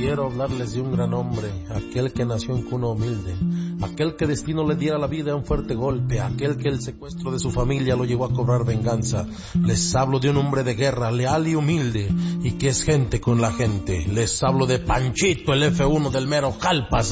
Quiero hablarles de un gran hombre, aquel que nació en cuna humilde, aquel que destino le diera a la vida un fuerte golpe, aquel que el secuestro de su familia lo llevó a cobrar venganza. Les hablo de un hombre de guerra, leal y humilde, y que es gente con la gente. Les hablo de Panchito, el F1 del mero Jalpas.